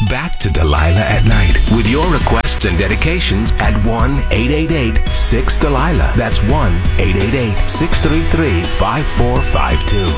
back to Delilah at Night with your requests and dedications at 1-888-6-DELILAH. That's 1-888-633-5452.